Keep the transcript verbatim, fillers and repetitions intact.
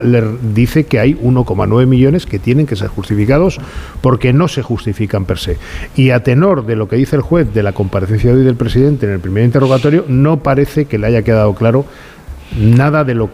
le dice que hay uno coma nueve millones que tienen que ser justificados porque no se justifican per se. Y a tenor de lo que dice el juez de la comparecencia de hoy del presidente en el primer interrogatorio, no parece que le haya quedado claro nada de lo